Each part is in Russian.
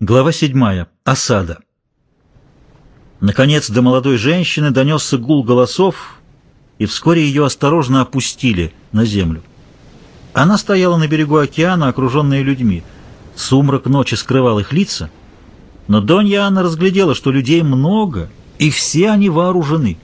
Глава 7. Осада. Наконец до молодой женщины донесся гул голосов, и вскоре ее осторожно опустили на землю. Она стояла на берегу океана, окруженная людьми. Сумрак ночи скрывал их лица, но Донья Анна разглядела, что людей много, и все они вооружены.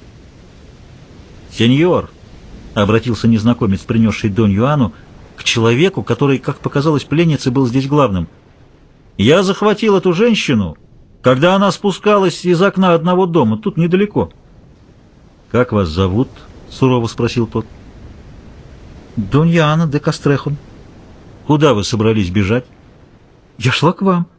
«Сеньор», — обратился незнакомец, принесший Донью Анну, к человеку, который, как показалось пленнице, был здесь главным, — «я захватил эту женщину, когда она спускалась из окна одного дома, тут недалеко». «Как вас зовут?» — сурово спросил тот. «Донья Анна де Кастрехон». «Куда вы собрались бежать?» «Я шла к вам».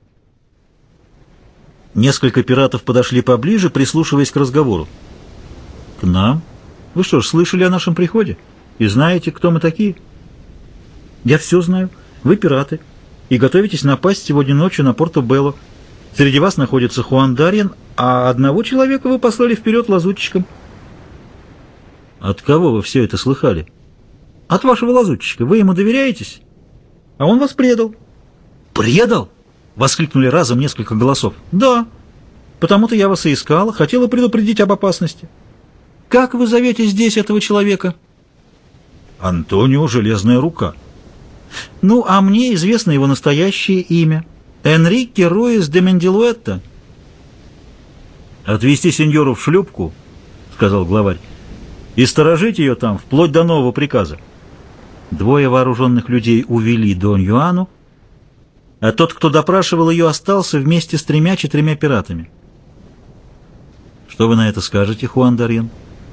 Несколько пиратов подошли поближе, прислушиваясь к разговору. «К нам? Вы что ж, слышали о нашем приходе? И знаете, кто мы такие?» «Я все знаю. Вы пираты и готовитесь напасть сегодня ночью на Порто-Белло. Среди вас находится Хуан Дарьен, а одного человека вы послали вперед лазутчиком». «От кого вы все это слыхали?» «От вашего лазутчика. Вы ему доверяетесь, а он вас предал». «Предал?» — воскликнули разом несколько голосов. «Да, потому-то я вас и искала, хотела предупредить об опасности. Как вы зовете здесь этого человека?» «Антонио Железная Рука». «Ну, а мне известно его настоящее имя. Энрике Руис де Мендилуэтто». «Отвезти сеньору в шлюпку», — сказал главарь, — «и сторожить ее там вплоть до нового приказа». Двое вооруженных людей увели Донью Анну, а тот, кто допрашивал ее, остался вместе с 3-4 пиратами. «Что вы на это скажете, Хуан Дарьен?»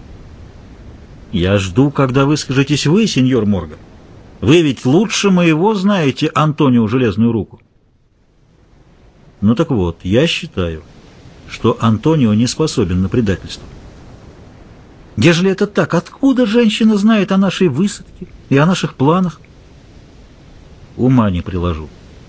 «Я жду, когда вы скажетесь вы, сеньор Морган. Вы ведь лучше моего знаете Антонио Железную Руку». «Ну так вот, я считаю, что Антонио не способен на предательство». «Ежели это так, откуда женщина знает о нашей высадке и о наших планах?» «Ума не приложу.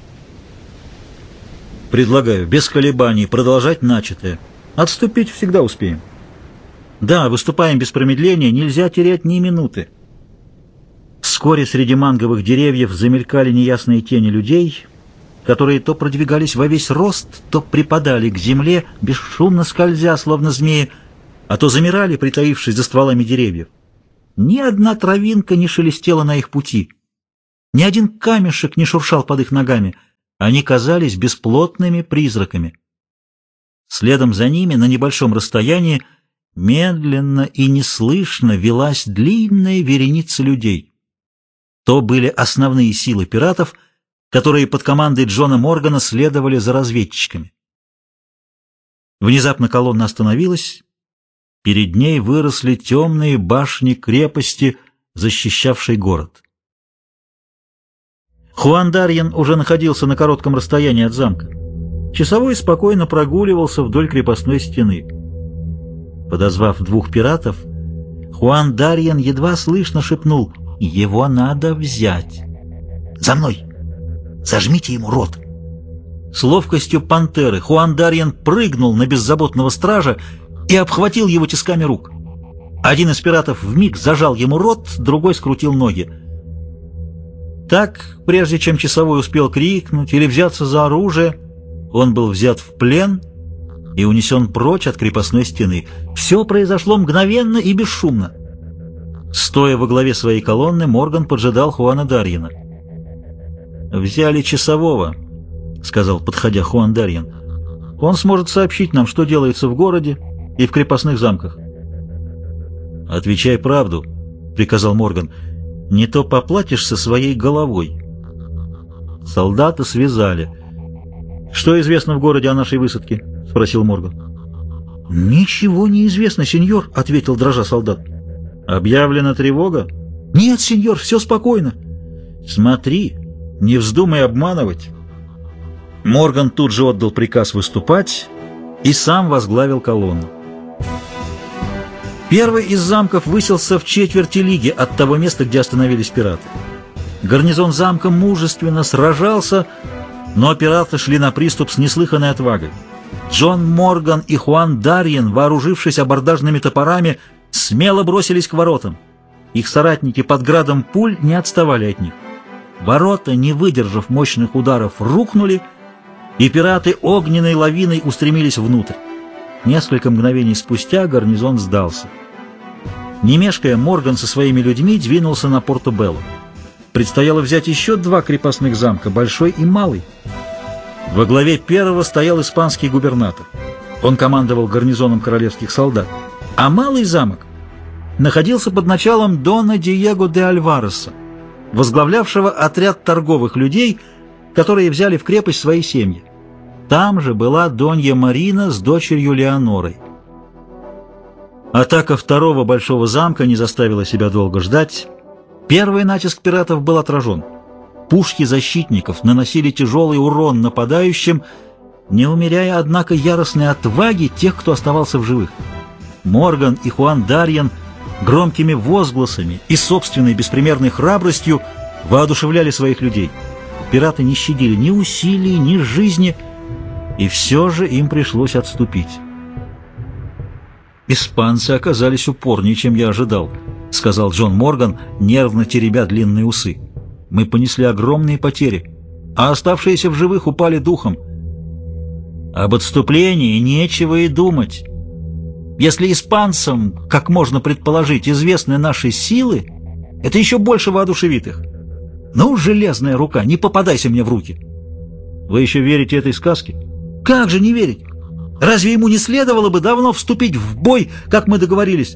Предлагаю без колебаний продолжать начатое. Отступить всегда успеем. Да, выступаем без промедления, нельзя терять ни минуты». Вскоре среди манговых деревьев замелькали неясные тени людей, которые то продвигались во весь рост, то припадали к земле, бесшумно скользя, словно змеи, а то замирали, притаившись за стволами деревьев. Ни одна травинка не шелестела на их пути, ни один камешек не шуршал под их ногами. Они казались бесплотными призраками. Следом за ними на небольшом расстоянии медленно и неслышно велась длинная вереница людей. То были основные силы пиратов, которые под командой Джона Моргана следовали за разведчиками. Внезапно колонна остановилась. Перед ней выросли темные башни крепости, защищавшей город. Хуан Дарьен уже находился на коротком расстоянии от замка. Часовой спокойно прогуливался вдоль крепостной стены. Подозвав 2 пиратов, Хуан Дарьен едва слышно шепнул: «Его надо взять». «За мной! Зажмите ему рот!» С ловкостью пантеры Хуан Дарьен прыгнул на беззаботного стража и обхватил его тисками рук. Один из пиратов вмиг зажал ему рот, другой скрутил ноги. Так, прежде чем часовой успел крикнуть или взяться за оружие, он был взят в плен и унесен прочь от крепостной стены. Все произошло мгновенно и бесшумно. Стоя во главе своей колонны, Морган поджидал Хуана Дарьена. «Взяли часового», — сказал, подходя Хуан Дарьен. «Он сможет сообщить нам, что делается в городе и в крепостных замках». «Отвечай правду», — приказал Морган. «Не то поплатишься своей головой». Солдата связали. «Что известно в городе о нашей высадке?» — спросил Морган. «Ничего не известно, сеньор», — ответил дрожа солдат. «Объявлена тревога?» «Нет, сеньор, все спокойно». «Смотри, не вздумай обманывать». Морган тут же отдал приказ выступать и сам возглавил колонну. Первый из замков высился в четверти лиги от того места, где остановились пираты. Гарнизон замка мужественно сражался, но пираты шли на приступ с неслыханной отвагой. Джон Морган и Хуан Дарьен, вооружившись абордажными топорами, смело бросились к воротам. Их соратники под градом пуль не отставали от них. Ворота, не выдержав мощных ударов, рухнули, и пираты огненной лавиной устремились внутрь. Несколько мгновений спустя гарнизон сдался. Не мешкая, Морган со своими людьми двинулся на Порто-Белло. Предстояло взять еще 2 крепостных замка, большой и малый. Во главе первого стоял испанский губернатор. Он командовал гарнизоном королевских солдат. А малый замок находился под началом дона Диего де Альвареса, возглавлявшего отряд торговых людей, которые взяли в крепость свои семьи. Там же была Донья Марина с дочерью Леонорой. Атака второго большого замка не заставила себя долго ждать. Первый натиск пиратов был отражен. Пушки защитников наносили тяжелый урон нападающим, не умеряя, однако, яростной отваги тех, кто оставался в живых. Морган и Хуан Дарьен громкими возгласами и собственной беспримерной храбростью воодушевляли своих людей. Пираты не щадили ни усилий, ни жизни, и все же им пришлось отступить. «Испанцы оказались упорнее, чем я ожидал», — сказал Джон Морган, нервно теребя длинные усы. «Мы понесли огромные потери, а оставшиеся в живых упали духом. Об отступлении нечего и думать. Если испанцам, как можно предположить, известны наши силы, это еще больше воодушевит их. Ну, железная рука, не попадайся мне в руки». «Вы еще верите этой сказке?» «Как же не верить? Разве ему не следовало бы давно вступить в бой, как мы договорились?»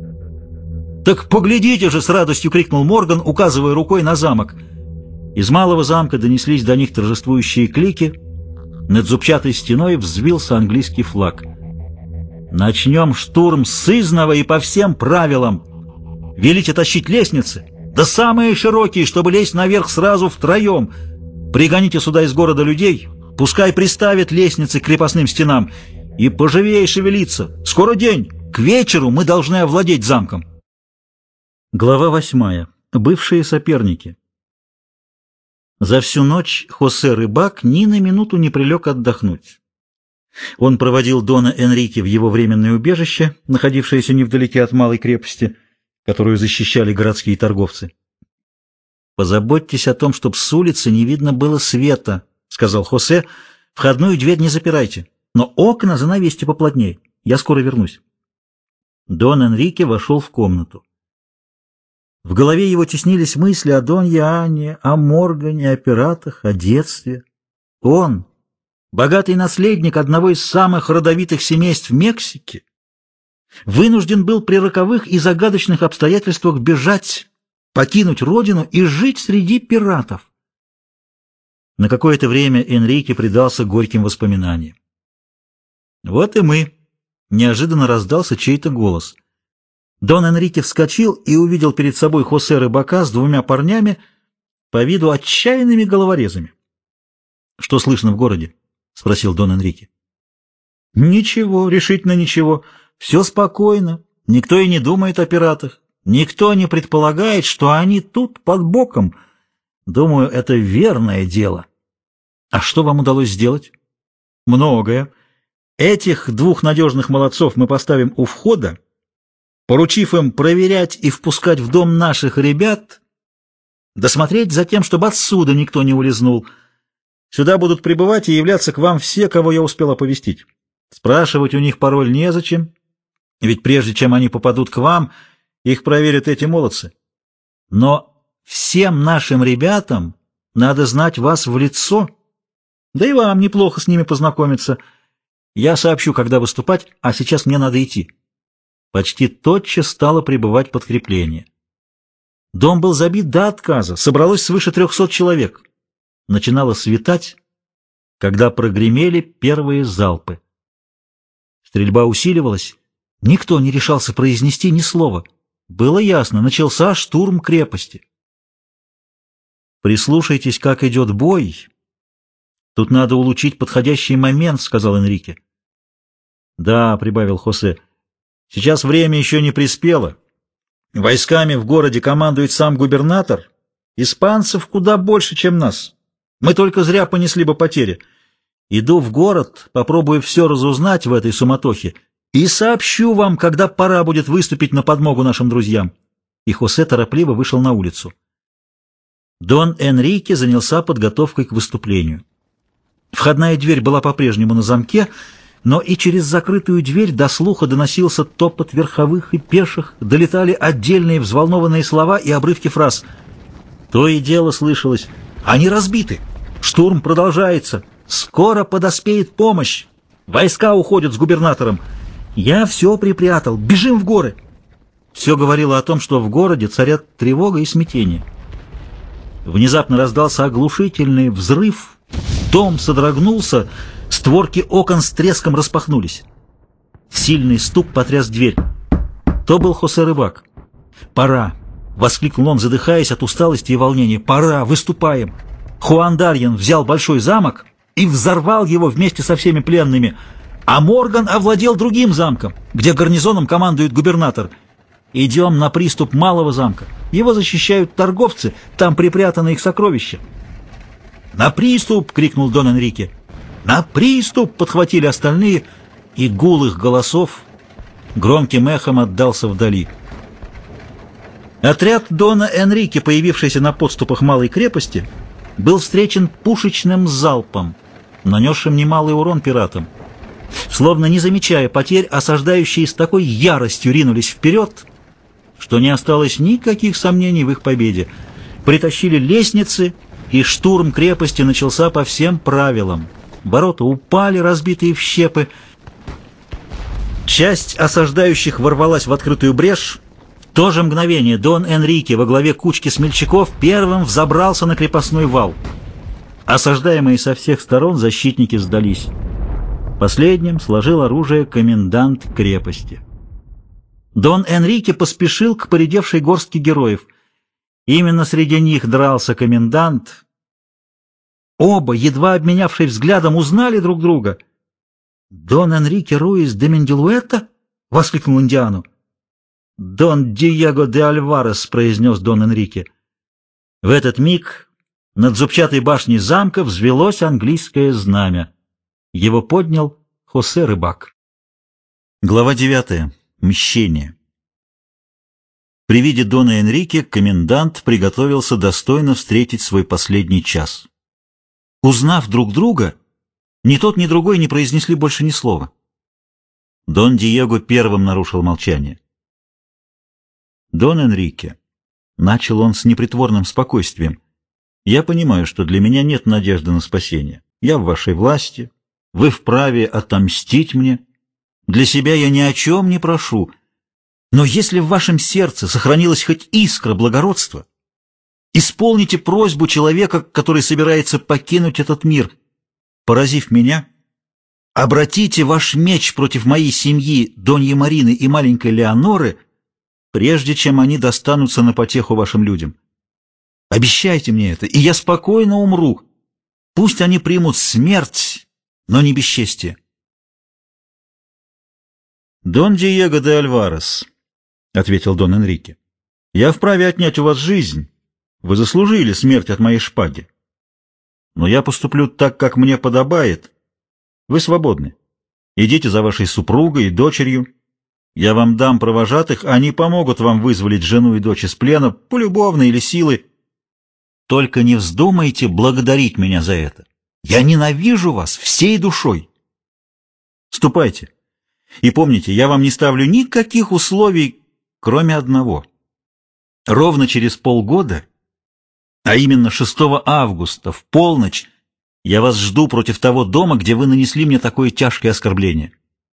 «Так поглядите же!» — с радостью крикнул Морган, указывая рукой на замок. Из малого замка донеслись до них торжествующие клики. Над зубчатой стеной взвился английский флаг. «Начнем штурм сызнова и по всем правилам. Велите тащить лестницы, да самые широкие, чтобы лезть наверх сразу втроем. Пригоните сюда из города людей, пускай приставят лестницы к крепостным стенам, и поживее шевелиться. Скоро день, к вечеру мы должны овладеть замком». Глава 8. Бывшие соперники. За всю ночь Хосе Рыбак ни на минуту не прилег отдохнуть. Он проводил Дона Энрике в его временное убежище, находившееся невдалеке от малой крепости, которую защищали городские торговцы. «Позаботьтесь о том, чтобы с улицы не видно было света», — сказал Хосе. «Входную дверь не запирайте, но окна занавесьте поплотнее. Я скоро вернусь». Дон Энрике вошел в комнату. В голове его теснились мысли о Донье Анне, о Моргане, о пиратах, о детстве. Он, богатый наследник одного из самых родовитых семейств Мексики, вынужден был при роковых и загадочных обстоятельствах бежать, покинуть родину и жить среди пиратов. На какое-то время Энрике предался горьким воспоминаниям. «Вот и мы!» — неожиданно раздался чей-то голос. Дон Энрике вскочил и увидел перед собой Хосе Рыбака с 2 парнями, по виду отчаянными головорезами. «Что слышно в городе?» — спросил Дон Энрике. «Ничего, решительно ничего. Все спокойно. Никто и не думает о пиратах. Никто не предполагает, что они тут под боком. Думаю, это верное дело». «А что вам удалось сделать?» «Многое. Этих 2 надежных молодцов мы поставим у входа, поручив им проверять и впускать в дом наших ребят, досмотреть за тем, чтобы отсюда никто не улизнул. Сюда будут прибывать и являться к вам все, кого я успел оповестить. Спрашивать у них пароль незачем, ведь прежде чем они попадут к вам, их проверят эти молодцы. Но всем нашим ребятам надо знать вас в лицо, да и вам неплохо с ними познакомиться. Я сообщу, когда выступать, а сейчас мне надо идти». Почти тотчас стало прибывать подкрепление. Дом был забит до отказа, собралось свыше 300 человек. Начинало светать, когда прогремели первые залпы. Стрельба усиливалась, никто не решался произнести ни слова. Было ясно, начался штурм крепости. «Прислушайтесь, как идет бой. Тут надо улучшить подходящий момент», — сказал Энрике. «Да», — прибавил Хосе, — «сейчас время еще не приспело. Войсками в городе командует сам губернатор. Испанцев куда больше, чем нас. Мы только зря понесли бы потери. Иду в город, попробую все разузнать в этой суматохе и сообщу вам, когда пора будет выступить на подмогу нашим друзьям». И Хосе торопливо вышел на улицу. Дон Энрике занялся подготовкой к выступлению. В Входная дверь была по-прежнему на замке, но и через закрытую дверь до слуха доносился топот верховых и пеших, долетали отдельные взволнованные слова и обрывки фраз. То и дело слышалось: «Они разбиты! Штурм продолжается! Скоро подоспеет помощь! Войска уходят с губернатором! Я все припрятал! Бежим в горы!» Все говорило о том, что в городе царят тревога и смятение. Внезапно раздался оглушительный взрыв, дом содрогнулся, створки окон с треском распахнулись. Сильный стук потряс дверь. То был Хосе Рыбак. «Пора!» — воскликнул он, задыхаясь от усталости и волнения. «Пора! Выступаем!» Хуан Дарьен взял большой замок и взорвал его вместе со всеми пленными, а Морган овладел другим замком, где гарнизоном командует губернатор. Идем на приступ малого замка. Его защищают торговцы, там припрятаны их сокровища. «На приступ!» — крикнул Дон Энрике. «На приступ!» — подхватили остальные, и гул их голосов громким эхом отдался вдали. Отряд Дона Энрике, появившийся на подступах малой крепости, был встречен пушечным залпом, нанесшим немалый урон пиратам. Словно не замечая потерь, осаждающие с такой яростью ринулись вперед, что не осталось никаких сомнений в их победе. Притащили лестницы, и штурм крепости начался по всем правилам. Ворота упали, разбитые в щепы. Часть осаждающих ворвалась в открытую брешь. В то же мгновение Дон Энрике во главе кучки смельчаков первым взобрался на крепостной вал. Осаждаемые со всех сторон защитники сдались. Последним сложил оружие комендант крепости. Дон Энрике поспешил к поредевшей горстке героев. Именно среди них дрался комендант. Оба, едва обменявшись взглядом, узнали друг друга. «Дон Энрике Руис де Менделуэта?» — воскликнул Индиану. «Дон Диего де Альварес», — произнес Дон Энрике. В этот миг над зубчатой башней замка взвелось английское знамя. Его поднял Хосе Рыбак. Глава 9. Мщение. При виде Дона Энрике комендант приготовился достойно встретить свой последний час. Узнав друг друга, ни тот, ни другой не произнесли больше ни слова. Дон Диего первым нарушил молчание. «Дон Энрике», — начал он с непритворным спокойствием, — «я понимаю, что для меня нет надежды на спасение. Я в вашей власти, вы вправе отомстить мне. Для себя я ни о чем не прошу. Но если в вашем сердце сохранилась хоть искра благородства, исполните просьбу человека, который собирается покинуть этот мир. Поразив меня, обратите ваш меч против моей семьи, Доньи Марины и маленькой Леоноры, прежде чем они достанутся на потеху вашим людям. Обещайте мне это, и я спокойно умру. Пусть они примут смерть, но не бесчестие». «Дон Диего де Альварес», — ответил Дон Энрике, — «я вправе отнять у вас жизнь. Вы заслужили смерть от моей шпаги. Но я поступлю так, как мне подобает. Вы свободны. Идите за вашей супругой и дочерью. Я вам дам провожатых, они помогут вам вызволить жену и дочь из плена, полюбовно или силой. Только не вздумайте благодарить меня за это. Я ненавижу вас всей душой. Ступайте. И помните, я вам не ставлю никаких условий, кроме одного. Ровно через полгода, а именно 6 августа, в полночь, я вас жду против того дома, где вы нанесли мне такое тяжкое оскорбление».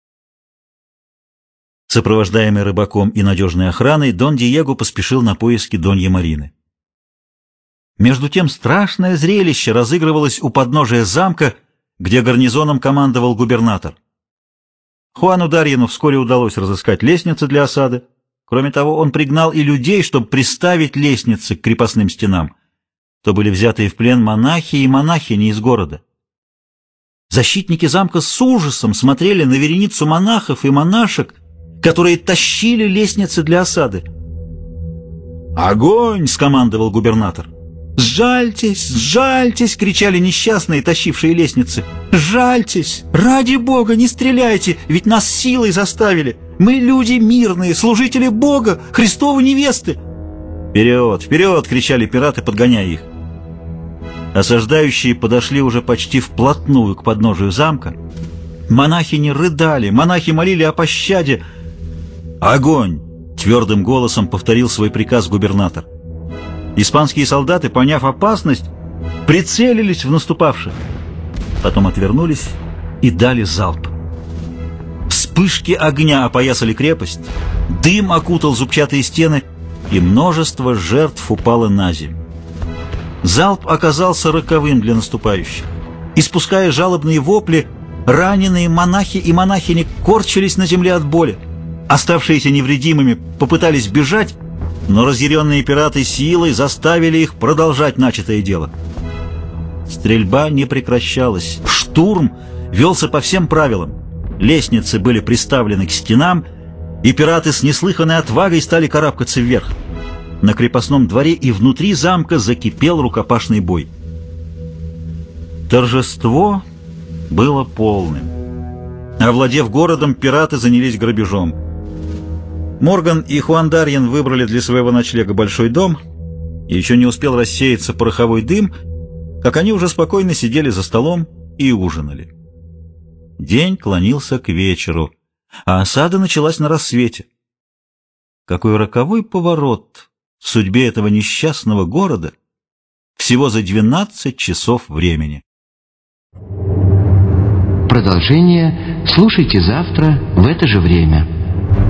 Сопровождаемый рыбаком и надежной охраной, Дон Диего поспешил на поиски Доньи Марины. Между тем страшное зрелище разыгрывалось у подножия замка, где гарнизоном командовал губернатор. Хуану Дарьену вскоре удалось разыскать лестницы для осады. Кроме того, он пригнал и людей, чтобы приставить лестницы к крепостным стенам. То были взятые в плен монахи и монахини из города. Защитники замка с ужасом смотрели на вереницу монахов и монашек, которые тащили лестницы для осады. «Огонь!» — скомандовал губернатор. «Сжальтесь! Сжальтесь!» — кричали несчастные, тащившие лестницы. «Жальтесь! Ради Бога, не стреляйте, ведь нас силой заставили! Мы люди мирные, служители Бога, Христовы невесты!» «Вперед! Вперед!» — кричали пираты, подгоняя их. Осаждающие подошли уже почти вплотную к подножию замка. Монахини рыдали, монахи молили о пощаде. «Огонь!» — твердым голосом повторил свой приказ губернатор. Испанские солдаты, поняв опасность, прицелились в наступавших. Потом отвернулись и дали залп. Вспышки огня опоясали крепость, дым окутал зубчатые стены, и множество жертв упало на землю. Залп оказался роковым для наступающих. Испуская жалобные вопли, раненые монахи и монахини корчились на земле от боли. Оставшиеся невредимыми попытались бежать, но разъяренные пираты силой заставили их продолжать начатое дело. Стрельба не прекращалась. Штурм велся по всем правилам. Лестницы были приставлены к стенам, и пираты с неслыханной отвагой стали карабкаться вверх. На крепостном дворе и внутри замка закипел рукопашный бой. Торжество было полным. Овладев городом, пираты занялись грабежом. Морган и Хуандарьен выбрали для своего ночлега большой дом, и еще не успел рассеяться пороховой дым, как они уже спокойно сидели за столом и ужинали. День клонился к вечеру, а осада началась на рассвете. Какой роковой поворот в судьбе этого несчастного города всего за 12 часов времени. Продолжение слушайте завтра в это же время.